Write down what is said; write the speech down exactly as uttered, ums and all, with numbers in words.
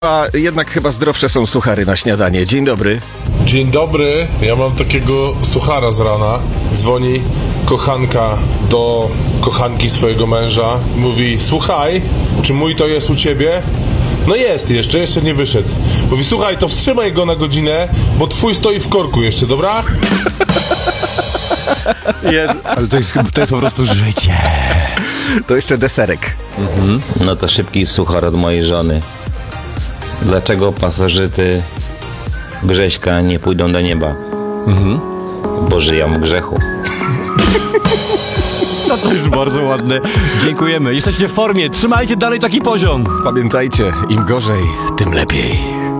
A jednak chyba zdrowsze są suchary na śniadanie. Dzień dobry. Dzień dobry, ja mam takiego suchara z rana. Dzwoni kochanka do kochanki swojego męża. Mówi, słuchaj, czy mój to jest u ciebie? No jest jeszcze, jeszcze nie wyszedł. Mówi, słuchaj, to wstrzymaj go na godzinę, bo twój stoi w korku jeszcze, dobra? Jest. Ale to jest, to jest po prostu życie. To jeszcze deserek. Mhm. No to szybki suchar od mojej żony. Dlaczego pasożyty Grześka nie pójdą do nieba? Mhm. Bo żyją w grzechu. No to już bardzo ładne. Dziękujemy. Jesteście w formie. Trzymajcie dalej taki poziom. Pamiętajcie, im gorzej, tym lepiej.